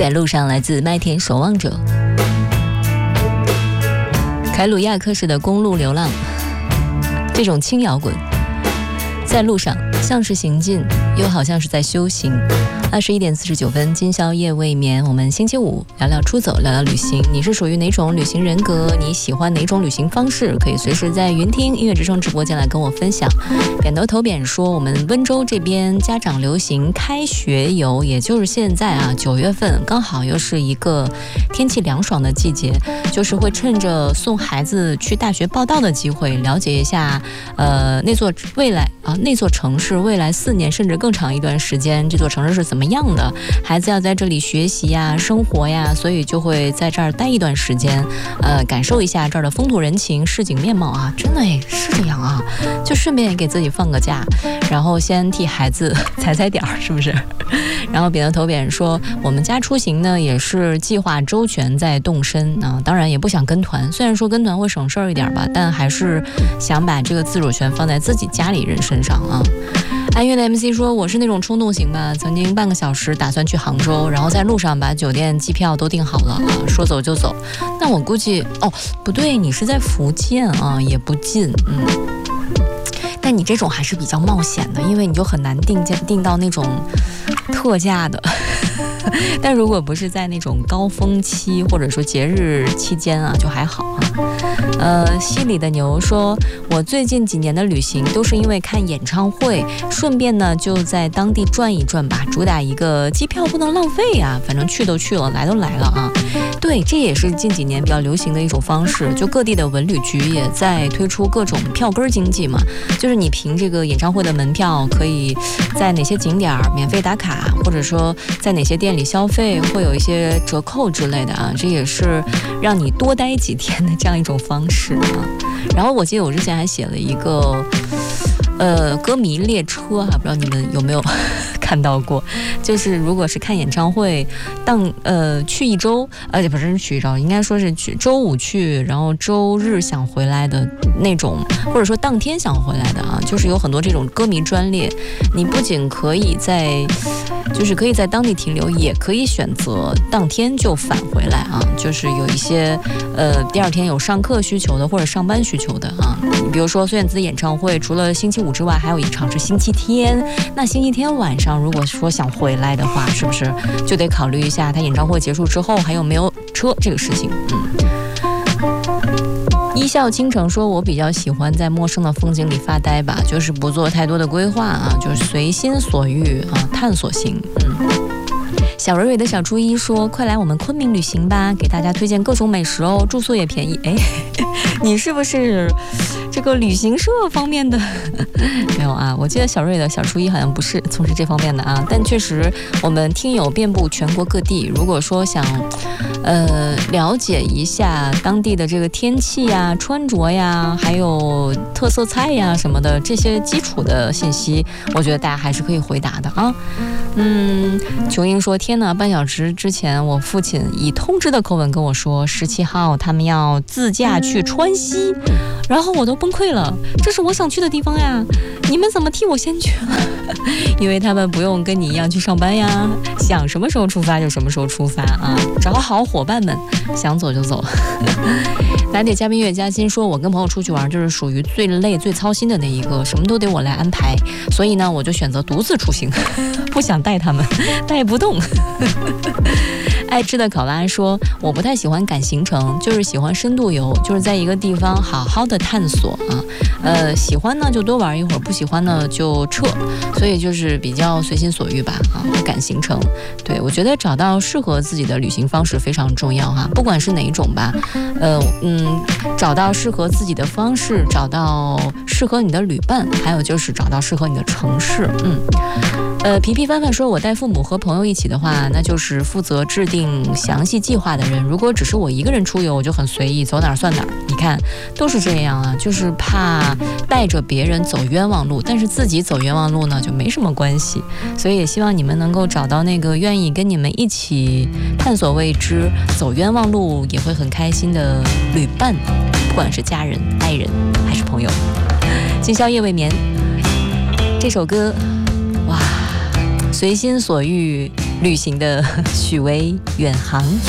在路上，来自麦田守望者，凯鲁亚克式的公路流浪，这种轻摇滚，在路上像是行进，又好像是在修行。21点49分，今宵夜未眠。我们星期五聊聊出走，聊聊旅行。你是属于哪种旅行人格？你喜欢哪种旅行方式？可以随时在云听音乐之声直播间来跟我分享。扁头头扁说，我们温州这边家长流行开学游，也就是现在啊，9月份刚好又是一个天气凉爽的季节，就是会趁着送孩子去大学报到的机会，了解一下那座城市未来4年甚至更长一段时间，这座城市是怎么样的，孩子要在这里学习呀、生活呀，所以就会在这儿待一段时间，感受一下这儿的风土人情、市井面貌啊，真的是这样啊，就顺便也给自己放个假，然后先替孩子踩点儿，是不是？然后扁头头扁说，我们家出行呢也是计划周全在动身啊，当然也不想跟团，虽然说跟团会省事儿一点吧，但还是想把这个自主权放在自己家里人身上啊。安岳的 MC 说，我是那种冲动型吧，曾经半个小时打算去杭州，然后在路上把酒店机票都订好了啊，说走就走。那我估计不对，你是在福建啊，也不近，但你这种还是比较冒险的，因为你就很难订到那种特价的。但如果不是在那种高峰期或者说节日期间啊，就还好啊。西里的牛说，我最近几年的旅行都是因为看演唱会，顺便呢就在当地转一转吧，主打一个机票不能浪费啊，反正去都去了，来都来了啊。对，这也是近几年比较流行的一种方式，就各地的文旅局也在推出各种票根经济嘛，就是你凭这个演唱会的门票，可以在哪些景点免费打卡，或者说在哪些店里消费会有一些折扣之类的啊，这也是让你多待几天的这样一种方式啊。然后我记得我之前还写了一个歌迷列车啊，不知道你们有没有看到过，就是如果是看演唱会去一周，不是去一周，应该说是去周五去，然后周日想回来的那种，或者说当天想回来的啊，就是有很多这种歌迷专列，你不仅可以在当地停留，也可以选择当天就返回来啊，就是有一些第二天有上课需求的或者上班需求的啊，比如说孙燕姿演唱会除了星期五之外，还有一场是星期天，那星期天晚上如果说想回来的话，是不是就得考虑一下他演唱会结束之后还有没有车这个事情。一笑倾城说，我比较喜欢在陌生的风景里发呆吧，就是不做太多的规划啊，就是随心所欲啊，探索型。小蕊蕊的小初一说，快来我们昆明旅行吧，给大家推荐各种美食哦，住宿也便宜。你是不是这个旅行社方面的？没有啊，我记得小蕊的小初一好像不是从事这方面的啊，但确实我们听友遍布全国各地，如果说想了解一下当地的这个天气呀、穿着呀，还有特色菜呀什么的这些基础的信息，我觉得大家还是可以回答的啊。琼英说，天哪，半小时之前我父亲以通知的口吻跟我说17号他们要自驾去川西，然后我都崩溃了，这是我想去的地方呀，你们怎么替我先去了？因为他们不用跟你一样去上班呀，想什么时候出发就什么时候出发啊，找好伙伴们，想走就走。拿铁嘉宾岳嘉欣说，我跟朋友出去玩就是属于最累最操心的那一个，什么都得我来安排，所以呢我就选择独自出行，不想带他们，带不动。爱吃的考拉说，我不太喜欢赶行程，就是喜欢深度游，就是在一个地方好好的探索啊，喜欢呢就多玩一会儿，不喜欢呢就撤，所以就是比较随心所欲吧啊，不赶行程。对，我觉得找到适合自己的旅行方式非常重要哈，不管是哪一种吧，找到适合自己的方式，找到适合你的旅伴，还有就是找到适合你的城市。皮皮帆帆说，我带父母和朋友一起的话，那就是负责制定详细计划的人，如果只是我一个人出游，我就很随意，走哪儿算哪儿。你看都是这样啊，就是怕带着别人走冤枉路，但是自己走冤枉路呢就没什么关系，所以也希望你们能够找到那个愿意跟你们一起探索未知、走冤枉路也会很开心的旅伴，不管是家人、爱人还是朋友。今宵夜未眠这首歌，哇，随心所欲旅行的许巍远航。